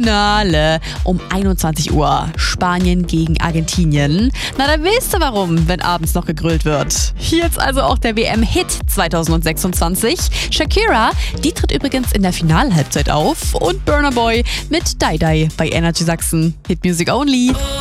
Finale um 21 Uhr. Spanien gegen Argentinien. Na, dann weißt du warum, wenn abends noch gegrillt wird. Hier jetzt also auch der WM-Hit 2026. Shakira, die tritt übrigens in der Finalhalbzeit auf. Und Burna Boy mit Die Die bei Energy Sachsen. Hit Music Only.